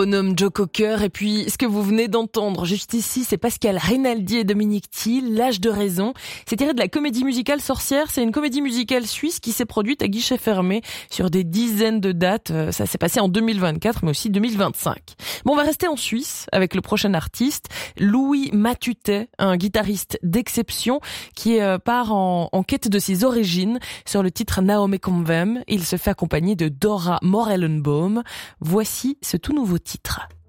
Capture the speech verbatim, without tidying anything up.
Bonhomme Joe Cocker, et puis ce que vous venez d'entendre juste ici, c'est Pascal Rinaldi et Dominique Thiel, L'âge de raison. C'est tiré de la comédie musicale Sorcière. C'est une comédie musicale suisse qui s'est produite à guichet fermé sur des dizaines de dates. Ça s'est passé en deux mille vingt-quatre, mais aussi deux mille vingt-cinq. Bon, on va rester en Suisse avec le prochain artiste, Louis Matutet, un guitariste d'exception qui part en, en quête de ses origines sur le titre Naomi Komvem. Il se fait accompagner de Dora Morellenbaum. Voici ce tout nouveau titre.